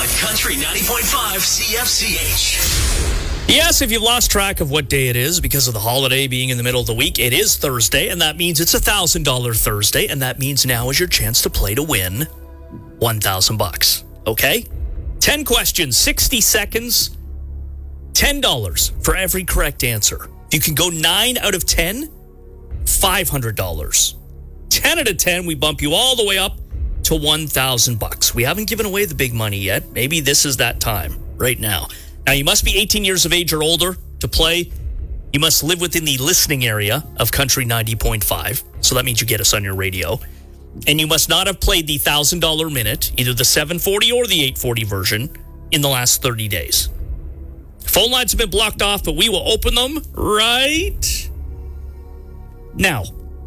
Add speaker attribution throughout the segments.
Speaker 1: on Country 90.5 CFCH.
Speaker 2: Yes, if you've lost track of what day it is because of the holiday being in the middle of the week, it is Thursday, and that means it's $1,000 Thursday, and that means now is your chance to play to win $1,000. Okay? 10 questions, 60 seconds, $10 for every correct answer. If you can go 9 out of 10, $500. 10 out of 10, we bump you all the way up to $1,000. We haven't given away the big money yet. Maybe this is that time right now. Now, you must be 18 years of age or older to play. You must live within the listening area of Country 90.5. So that means you get us on your radio. And you must not have played the $1,000 minute, either the 740 or the 840 version, in the last 30 days. Phone lines have been blocked off, but we will open them right now.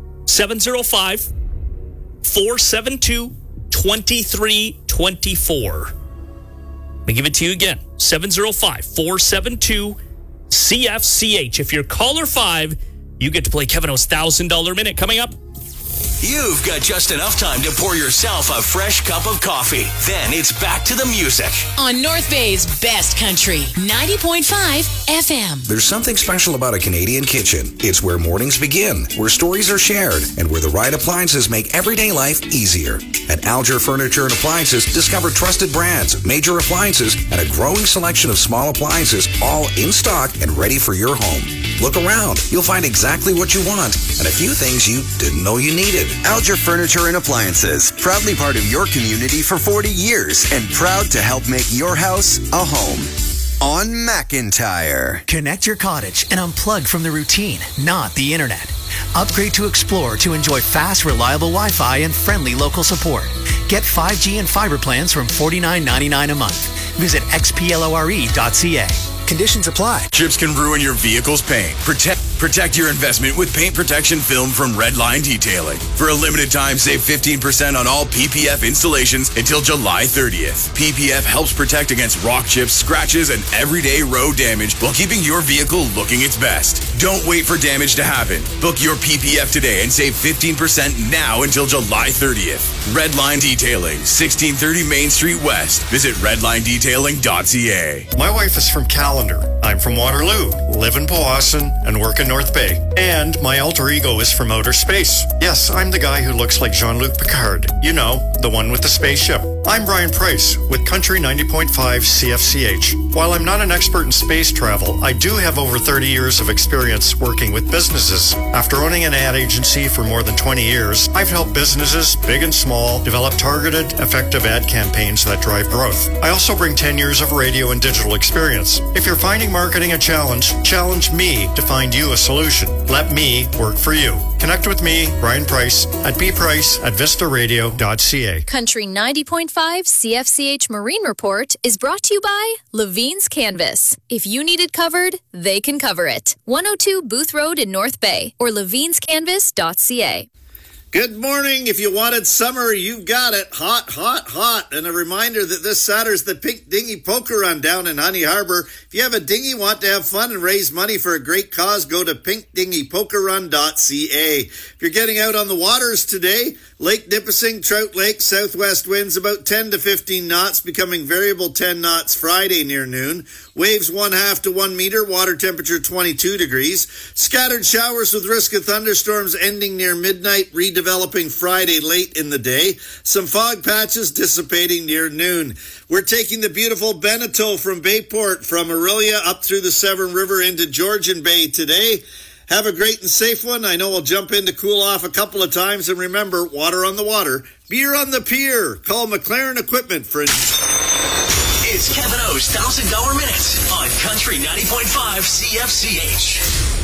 Speaker 2: 705-472-2324. Let me give it to you again. 705-472-CFCH. If you're caller 5, you get to play Kevin O's $1,000 minute coming up.
Speaker 1: You've got just enough time to pour yourself a fresh cup of coffee. Then it's back to the music.
Speaker 3: On North Bay's best country, 90.5 FM.
Speaker 4: There's something special about a Canadian kitchen. It's where mornings begin, where stories are shared, and where the right appliances make everyday life easier. At Alger Furniture and Appliances, discover trusted brands, major appliances, and a growing selection of small appliances, all in stock and ready for your home. Look around. You'll find exactly what you want and a few things you didn't know you needed.
Speaker 5: Alger Furniture and Appliances, proudly part of your community for 40 years and proud to help make your house a home. On McIntyre.
Speaker 6: Connect your cottage and unplug from the routine, not the internet. Upgrade to Explore to enjoy fast, reliable Wi-Fi and friendly local support. Get 5G and fiber plans from $49.99 a month. Visit xplore.ca. Conditions apply.
Speaker 7: Chips can ruin your vehicle's paint. Protect your investment with paint protection film from Redline Detailing. For a limited time, save 15% on all PPF installations until July 30th. PPF helps protect against rock chips, scratches, and everyday road damage while keeping your vehicle looking its best. Don't wait for damage to happen. Book your PPF today and save 15% now until July 30th. Redline Detailing, 1630 Main Street West. Visit redlinedetailing.ca.
Speaker 8: My wife is from Callender. I'm from Waterloo, live in Powassan, and work in North Bay. And my alter ego is from outer space. Yes, I'm the guy who looks like Jean-Luc Picard. You know, the one with the spaceship. I'm Brian Price with Country 90.5 CFCH. While I'm not an expert in space travel, I do have over 30 years of experience working with businesses. After owning an ad agency for more than 20 years, I've helped businesses, big and small, develop targeted, effective ad campaigns that drive growth. I also bring 10 years of radio and digital experience. If you're finding marketing a challenge, challenge me to find you a solution. Let me work for you. Connect with me, Brian Price, at bprice@vistaradio.ca.
Speaker 9: Country 90.5 CFCH Marine Report is brought to you by Levine's Canvas. If you need it covered, they can cover it. 102 Booth Road in North Bay or levinescanvas.ca.
Speaker 10: Good morning. If you wanted summer, you've got it. Hot, hot, hot. And a reminder that this Saturday's the Pink Dinghy Poker Run down in Honey Harbor. If you have a dinghy, want to have fun and raise money for a great cause, go to pinkdinghypokerrun.ca. If you're getting out on the waters today, Lake Nipissing, Trout Lake, southwest winds about 10 to 15 knots, becoming variable 10 knots Friday near noon. Waves 1/2 to 1 meter, water temperature 22 degrees. Scattered showers with risk of thunderstorms ending near midnight, redeveloping Friday late in the day. Some fog patches dissipating near noon. We're taking the beautiful Beneteau from Bayport, from Orillia up through the Severn River into Georgian Bay today. Have a great and safe one. I know we'll jump in to cool off a couple of times. And remember, water on the water, beer on the pier. Call McLaren Equipment for...
Speaker 1: It's Kevin O's $1,000 minute on Country 90.5 CFCH.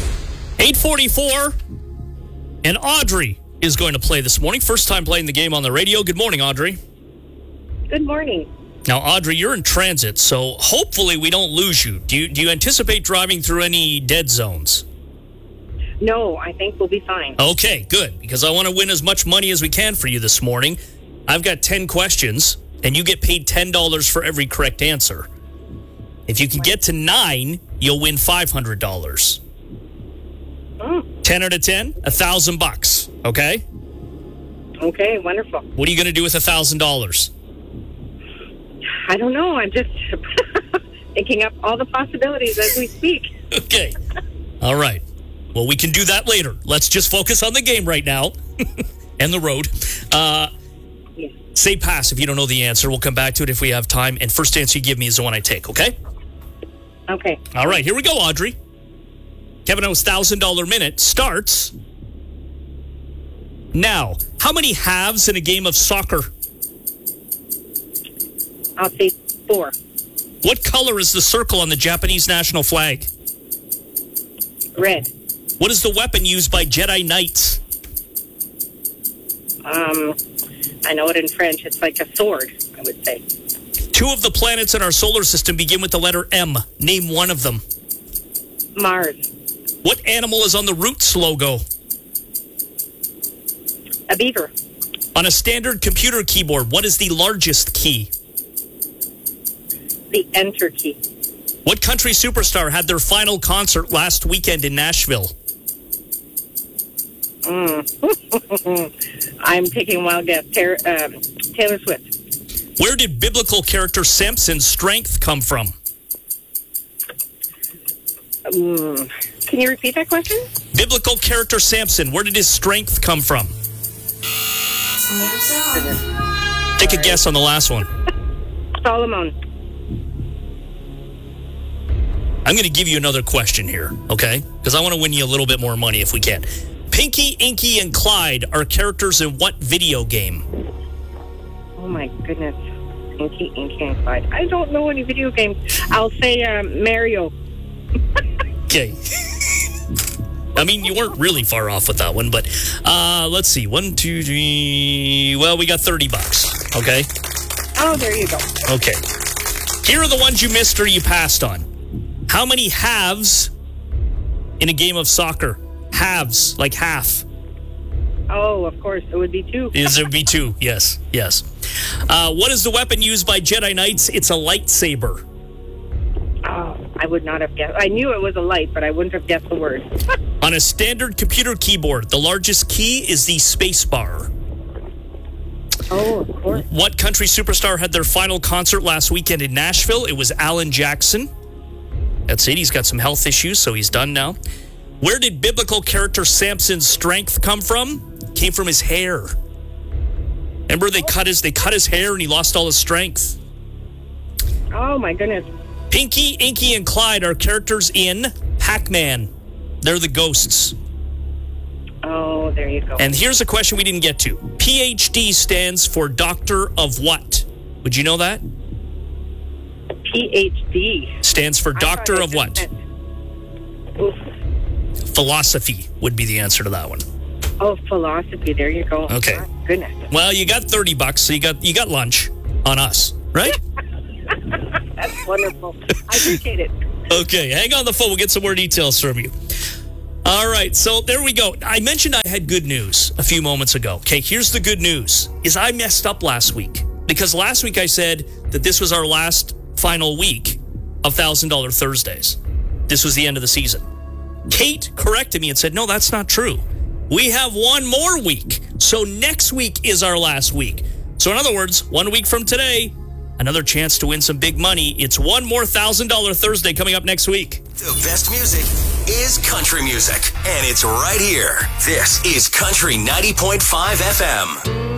Speaker 2: 8:44, and Audrey is going to play this morning. First time playing the game on the radio. Good morning, Audrey.
Speaker 11: Good morning.
Speaker 2: Now, Audrey, you're in transit, so hopefully we don't lose you. Do you anticipate driving through any dead zones?
Speaker 11: No, I think we'll be fine.
Speaker 2: Okay, good, because I want to win as much money as we can for you this morning. I've got 10 questions, and you get paid $10 for every correct answer. If you can get to 9, you'll win $500. 10 out of 10, $1,000, okay?
Speaker 11: Okay, wonderful.
Speaker 2: What are you going to do with $1,000?
Speaker 11: I don't know. I'm just thinking up all the possibilities as we speak.
Speaker 2: Okay. All right. Well, we can do that later. Let's just focus on the game right now and the road. Say pass if you don't know the answer. We'll come back to it if we have time. And first answer you give me is the one I take, okay?
Speaker 11: Okay.
Speaker 2: All right. Here we go, Audrey. Kevin O's $1,000 minute starts now. How many halves in a game of soccer?
Speaker 11: I'll say 4.
Speaker 2: What color is the circle on the Japanese national flag?
Speaker 11: Red.
Speaker 2: What is the weapon used by Jedi Knights?
Speaker 11: I know it in French. It's like a sword, I would say.
Speaker 2: 2 of the planets in our solar system begin with the letter M. Name one of them.
Speaker 11: Mars.
Speaker 2: What animal is on the Roots logo?
Speaker 11: A beaver.
Speaker 2: On a standard computer keyboard, what is the largest key?
Speaker 11: The Enter key.
Speaker 2: What country superstar had their final concert last weekend in Nashville?
Speaker 11: I'm taking a wild guess. Taylor Swift.
Speaker 2: Where did biblical character Samson's strength come from?
Speaker 11: Can you repeat that question?
Speaker 2: Biblical character Samson, where did his strength come from? Take a guess on the last one.
Speaker 11: Solomon.
Speaker 2: I'm going to give you another question here, okay? Because I want to win you a little bit more money if we can. Pinky, Inky, and Clyde are characters in what video game?
Speaker 11: Oh, my goodness. Pinky, Inky, and Clyde. I don't know any video games. I'll say Mario.
Speaker 2: Okay. I mean, you weren't really far off with that one, but let's see. 1, 2, 3. Well, we got $30, okay?
Speaker 11: Oh, there you go.
Speaker 2: Okay. Here are the ones you missed or you passed on. How many halves in a game of soccer? Halves, like half.
Speaker 11: Oh, of course. It would be 2.
Speaker 2: There would be 2, yes. What is the weapon used by Jedi Knights? It's a lightsaber.
Speaker 11: Oh, I would not have guessed. I knew it was a light, but I wouldn't have guessed the word.
Speaker 2: On a standard computer keyboard, the largest key is the space bar.
Speaker 11: Oh, of course.
Speaker 2: What country superstar had their final concert last weekend in Nashville? It was Alan Jackson. That's it. He's got some health issues, so he's done now. Where did biblical character Samson's strength come from? Came from his hair. Remember they cut his hair and he lost all his strength.
Speaker 11: Oh my goodness.
Speaker 2: Pinky, Inky, and Clyde are characters in Pac-Man. They're the ghosts.
Speaker 11: Oh, there you go.
Speaker 2: And here's a question we didn't get to. PhD stands for Doctor of what? Would you know that?
Speaker 11: PhD.
Speaker 2: Stands for Doctor of what?
Speaker 11: Oof.
Speaker 2: Philosophy would be the answer to that one.
Speaker 11: Oh, philosophy. There you go.
Speaker 2: Okay.
Speaker 11: Oh, goodness.
Speaker 2: Well, you got $30, so you got lunch on us, right?
Speaker 11: That's wonderful. I appreciate it.
Speaker 2: Okay, hang on the phone. We'll get some more details from you. All right, so there we go. I mentioned I had good news a few moments ago. Okay, here's the good news, is I messed up last week. Because last week I said that this was our last final week of $1,000 Thursdays. This was the end of the season. Kate corrected me and said, no, that's not true. We have one more week. So next week is our last week. So in other words, 1 week from today, another chance to win some big money. It's one more $1,000 Thursday coming up next week.
Speaker 1: The best music is country music, and it's right here. This is Country 90.5 FM.